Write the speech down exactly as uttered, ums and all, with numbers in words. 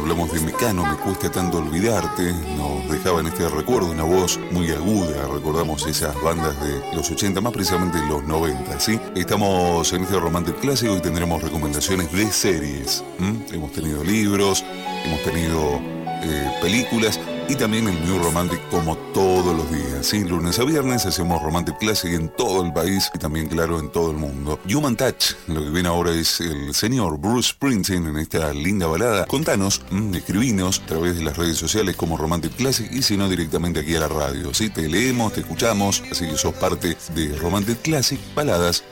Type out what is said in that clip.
hablamos de Mecano, Me cuesta tanto olvidarte, nos dejaba en este recuerdo una voz muy aguda, recordamos esas bandas de los ochenta, más precisamente los noventa, ¿sí? Estamos en este Romantic Clásico y tendremos recomendaciones de series. ¿Mm? Hemos tenido libros, hemos tenido eh, películas y también el New Romantic como todos los días, ¿sí? Lunes a viernes hacemos Romantic Classic en todo el país y también, claro, en todo el mundo. Human Touch, lo que viene ahora es el señor Bruce Springsteen en esta linda balada. Contanos, mmm, escribinos a través de las redes sociales como Romantic Classic y si no directamente aquí a la radio, ¿sí? Te leemos, te escuchamos, así que sos parte de Romantic Classic, baladas